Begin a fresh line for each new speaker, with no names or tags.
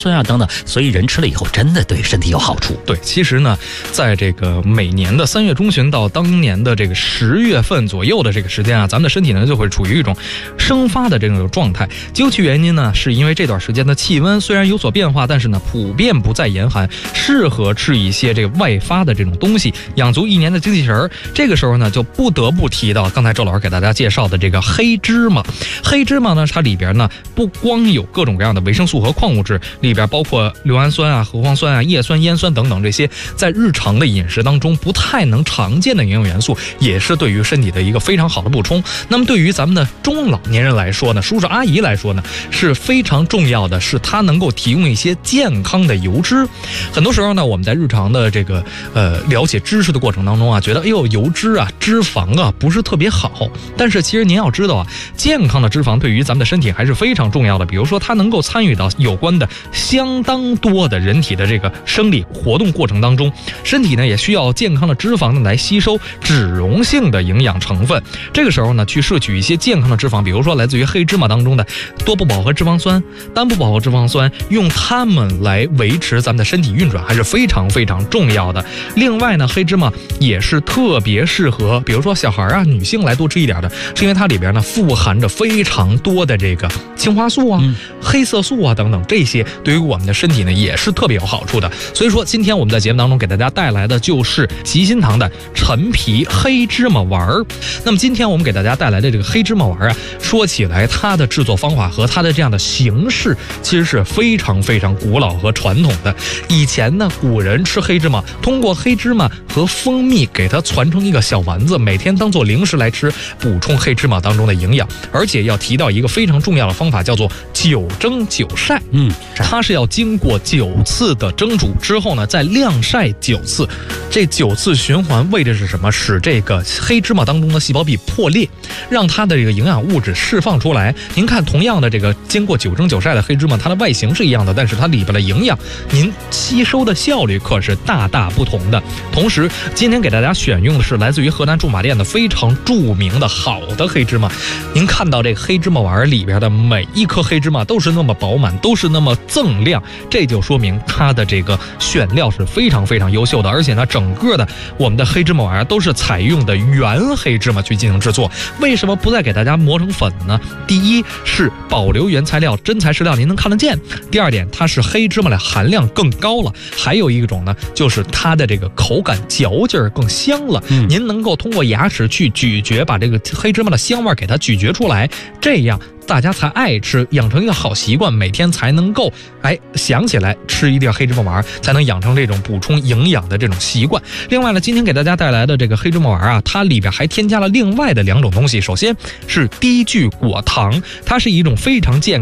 酸啊等等，所以人吃了以后真的对身体有好处。
对，其实呢，在这个每年的3月中旬到当年的这个10月份左右的这个时间啊，咱们的身体呢就会处于一种生发的这种状态。究其原因呢，是因为这段时间的气温虽然有所变化，但是呢普遍不再严寒，适合吃一些这个外发的这种东西，养足一年的精气神。这个时候呢，就不得不提到刚才周老师给大家介绍的这个黑芝麻。黑芝麻呢，它里边呢不光有各种各样的维生素和矿物质，里边包括硫氨酸啊、核黄酸啊、叶酸、烟酸等等这些在日常的饮食当中不太能常见的营养元素，也是对于身体的一个非常好的补充。那么对于咱们的中老年人来说呢，叔叔阿姨来说呢，是非常重要的，是它能够提供一些健康的油脂。很多时候呢，我们在日常的这个了解知识的过程当中啊，觉得哎呦油脂啊、脂肪啊不是特别好，但是其实您要知道啊，健康的脂肪对于咱们的身体还是非常重要的。比如说它能够参与到有关的相当多的人体的这个生理活动过程当中，身体呢也需要健康的脂肪呢来吸收脂溶性的营养成分。这个时候呢，去摄取一些健康的脂肪，比如说来自于黑芝麻当中的多不饱和脂肪酸、单不饱和脂肪酸，用它们来维持咱们的身体运转还是非常非常重要的。另外呢，黑芝麻也是特别适合比如说小孩啊、女性来多吃一点的，是因为它里边呢富含着非常多的这个青花素啊、黑色素啊等等，这些对于我们的身体呢也是特别有好处的。所以说今天我们在节目当中给大家带来的就是吉心堂的陈皮黑芝麻丸儿。那么今天我们给大家带来的这个黑芝麻丸啊，说起来它的制作方法和它的这样的形式其实是非常非常古老和传统的。以前呢，古人吃黑芝麻，通过黑芝麻和蜂蜜给它攒成一个小丸子，每天当做零食来吃，补充黑芝麻当中的营养。而且要提到一个非常重要的方法，叫做9蒸9晒。它是要经过9次的蒸煮之后呢，再晾晒9次。这9次循环为的是什么？使这个黑芝麻当中的细胞壁破裂，让它的这个营养物质释放出来。您看，同样的这个经过9蒸9晒的黑芝麻，它的外形是一样的，但是它里边的营养，您吸收的效率可是大大不同的。同时，今天给大家选用的是来自于河南驻马店的非常著名的好的黑芝麻。您看到这个黑芝麻丸里边的每一颗黑芝麻都是那么饱满，都是那么锃亮，这就说明它的这个选料是非常非常优秀的。而且呢，整个的我们的黑芝麻丸都是采用的原黑芝麻去进行制作。为什么不再给大家磨成粉呢？第一是保留原材料，真材实料您能看得见。第二点，它是黑芝麻的含量更高了。还有一种呢，就是它的这个口感嚼劲儿更香了。您能够通过牙齿去咀嚼，把这个黑芝麻的香味给它咀嚼出来，这样大家才爱吃，养成一个好习惯，每天才能够想起来吃一粒黑芝麻丸，才能养成这种补充营养的这种习惯。另外呢，今天给大家带来的这个黑芝麻丸啊，它里边还添加了另外的2种东西。首先是低聚果糖，它是一种非常健康